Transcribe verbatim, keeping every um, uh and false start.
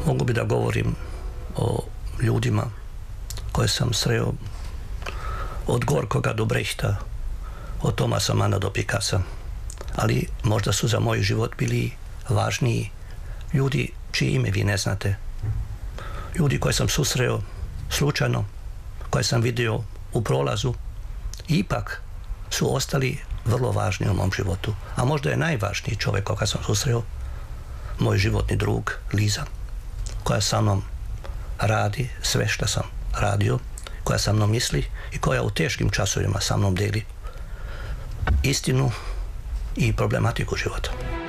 Mogu bi da govorim o ljudima koje sam sreo od Gorkoga do Brehta, od Tomasa Mana do Picassa, ali možda su za moj život bili važniji ljudi čije ime vi ne znate. Ljudi koje sam susreo slučajno, koje sam vidio u prolazu, ipak su ostali vrlo važni u mom životu. A možda je najvažniji čovjek koga sam susreo moj životni drug Liza, koja sa mnom radi sve što sam radio, koja sa mnom misli i koja u teškim časovima sa mnom deli istinu i problematiku života.